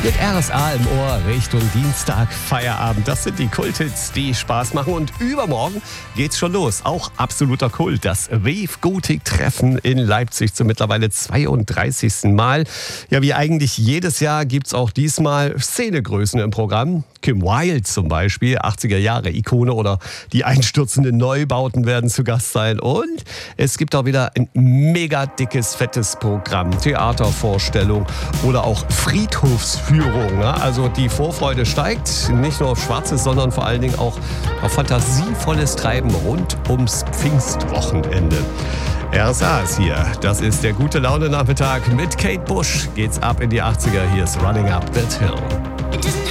Mit RSA im Ohr Richtung Dienstag, Feierabend. Das sind die Kulthits, die Spaß machen. Und übermorgen geht's schon los. Auch absoluter Kult. Das Wave Gothic Treffen in Leipzig zum mittlerweile 32. Mal. Ja, wie eigentlich jedes Jahr gibt's auch diesmal Szenegrößen im Programm. Kim Wilde zum Beispiel, 80er Jahre Ikone, oder die einstürzenden Neubauten werden zu Gast sein. Und es gibt auch wieder ein mega dickes, fettes Programm. Theatervorstellung oder auch Friedhofsführung. Also die Vorfreude steigt, nicht nur auf Schwarzes, sondern vor allen Dingen auch auf fantasievolles Treiben rund ums Pfingstwochenende. RSA ist hier. Das ist der Gute-Laune-Nachmittag mit Kate Bush. Geht's ab in die 80er. Hier ist Running Up That Hill.